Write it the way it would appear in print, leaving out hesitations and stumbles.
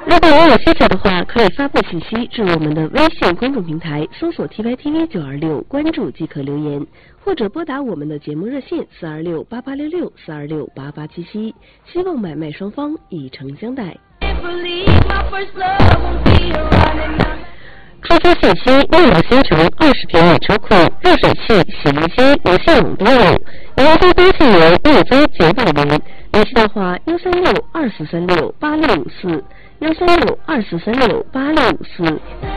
如果您有需求的话，可以发布信息至我们的微信公众平台，搜索 TYTV926，关注即可留言，或者拨打我们的节目热线4268866，4268877，希望买卖双方以诚相待。出租信息：内蒙新城20平米车库，热水器、洗衣机、无线网都有。营租登记为月租900元，联系电话13624368654，13624368654。